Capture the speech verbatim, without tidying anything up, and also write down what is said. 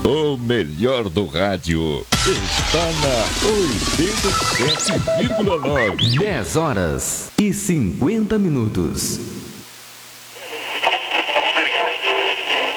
O melhor do rádio está na oitenta e sete vírgula nove. dez horas e cinquenta minutos.